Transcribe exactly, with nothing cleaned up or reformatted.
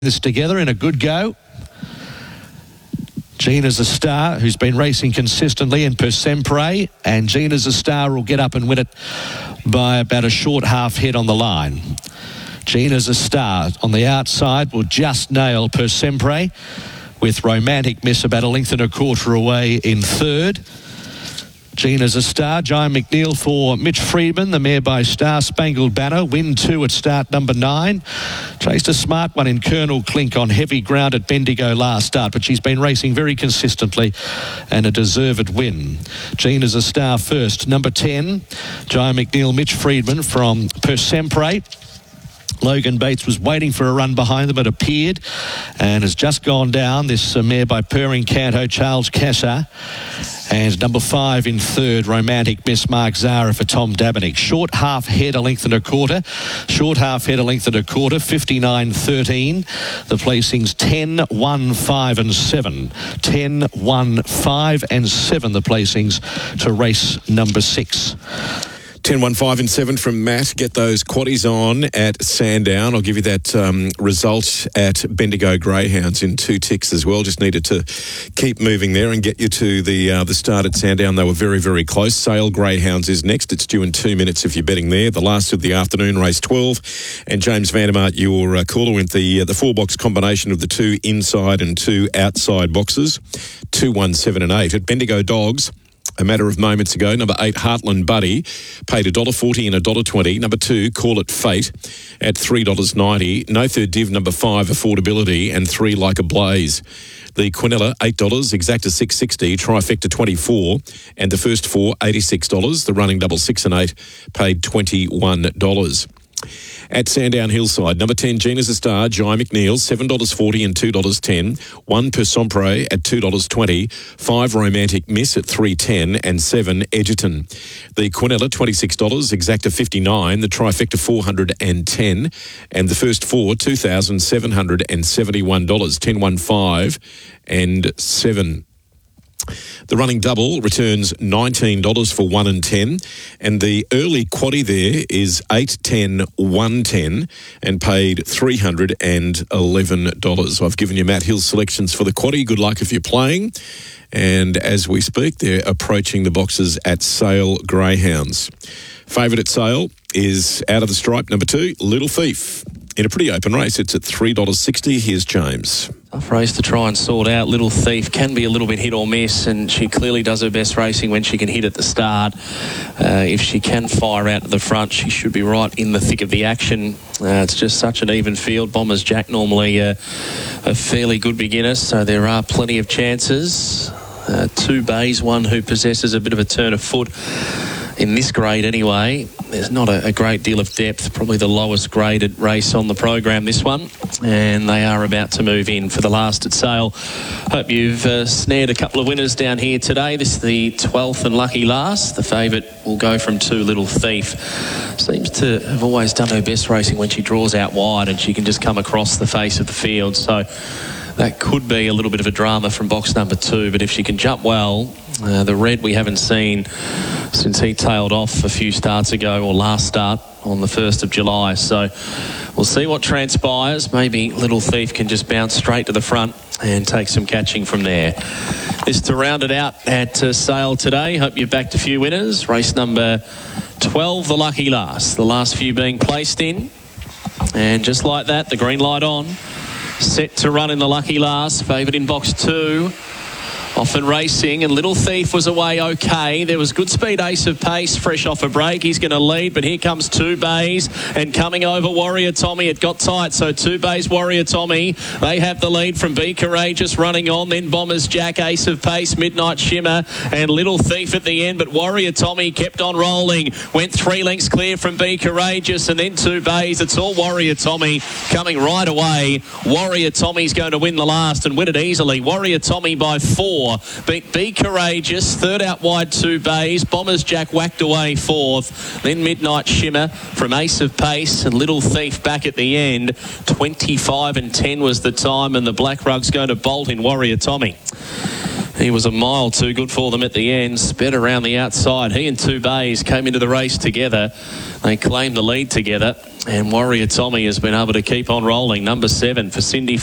This together in a good go. Gina's a Star, who's been racing consistently in Per Sempre, and Gina's a Star will get up and win it by about a short half head on the line. Gina's a Star on the outside will just nail Per Sempre, with Romantic Miss about a length and a quarter away in third. Gina's a Star, Giant McNeil for Mitch Freedman, the mare by Star Spangled Banner, win two at start number nine. Chased a smart one in Colonel Clink on heavy ground at Bendigo last start, but she's been racing very consistently and a deserved win. Gina's a Star first. Number ten, Giant McNeil, Mitch Freedman from Per Sempre. Logan Bates was waiting for a run behind them, but appeared and has just gone down. This uh, mare by Purring Canto, Charles Casser. And number five in third, Romantic Miss, Mark Zara for Tom Dabinick. Short half head, a length and a quarter. Short half head, a length and a quarter, fifty-nine thirteen. The placings ten, one, five and seven. ten, one, five and seven, the placings to race number six. ten, one, five and seven from Matt. Get those quaddies on at Sandown. I'll give you that um, result at Bendigo Greyhounds in two ticks as well. Just needed to keep moving there and get you to the uh, the start at Sandown. They were very, very close. Sale Greyhounds is next. It's due in two minutes if you're betting there. The last of the afternoon, race twelve. And James Vandermart, your uh, caller, went the, uh, the four-box combination of the two inside and two outside boxes. two, one, seven and eight. At Bendigo Dogs, a matter of moments ago, number eight, Heartland Buddy, paid one dollar forty and one dollar twenty. Number two, Call It Fate, at three dollars ninety. No Third Div, number five, Affordability, and three, Like a Blaze. The Quinella, eight dollars, Exacta, six sixty, Trifecta, twenty-four, and the first four, eighty-six dollars. The running double six and eight paid twenty-one dollars. At Sandown Hillside, number ten, Gina's a Star, Jai McNeil, seven dollars forty and two dollars ten. one Per Sempre at two dollars twenty. five Romantic Miss at three dollars ten and seven Edgerton. The Quinella, twenty-six dollars, Exacta fifty-nine, the Trifecta four hundred ten, and the first four, two thousand seven hundred seventy-one dollars. ten, one, five and seven. The running double returns nineteen dollars for one and ten, and the early quaddie there is eight, ten, one, ten and paid three hundred eleven dollars. I've given you Matt Hill's selections for the quaddie. Good luck if you're playing. And as we speak, they're approaching the boxes at Sale Greyhounds. Favourite at Sale is Out of the Stripe, number two, Little Thief. In a pretty open race, it's at three dollars sixty. Here's James. Tough race to try and sort out. Little Thief can be a little bit hit or miss, and she clearly does her best racing when she can hit at the start. Uh, if she can fire out to the front, she should be right in the thick of the action. Uh, it's just such an even field. Bombers Jack normally uh, a fairly good beginner, so there are plenty of chances. Uh, two bays, one who possesses a bit of a turn of foot. In this grade anyway, there's not a, a great deal of depth, probably the lowest graded race on the program, this one, and they are about to move in for the last at Sale. Hope you've uh, snared a couple of winners down here today. This is the twelfth and lucky last. The favourite will go from two, Little Thief. Seems to have always done her best racing when she draws out wide and she can just come across the face of the field, so that could be a little bit of a drama from box number two, but if she can jump well, uh, the red we haven't seen since he tailed off a few starts ago, or last start on the first of July. So we'll see what transpires. Maybe Little Thief can just bounce straight to the front and take some catching from there. This to round it out at uh, Sale today. Hope you've backed a few winners. Race number twelve, the lucky last. The last few being placed in. And just like that, the green light on. Set to run in the lucky last. Favoured in box two. Often racing, and Little Thief was away okay. There was good speed, Ace of Pace, fresh off a break. He's going to lead, but here comes Two Bays, and coming over Warrior Tommy. It got tight, so Two Bays, Warrior Tommy. They have the lead from Be Courageous running on. Then Bombers Jack, Ace of Pace, Midnight Shimmer, and Little Thief at the end. But Warrior Tommy kept on rolling. Went three lengths clear from Be Courageous, and then Two Bays. It's all Warrior Tommy coming right away. Warrior Tommy's going to win the last and win it easily. Warrior Tommy by four. Beat Be Courageous, third out wide, Two Bays. Bombers Jack whacked away fourth. Then Midnight Shimmer from Ace of Pace, and Little Thief back at the end. twenty-five and ten was the time, and the Black Rug's going to bolt in Warrior Tommy. He was a mile too good for them at the end. Sped around the outside. He and Two Bays came into the race together. They claimed the lead together. And Warrior Tommy has been able to keep on rolling. Number seven for Cindy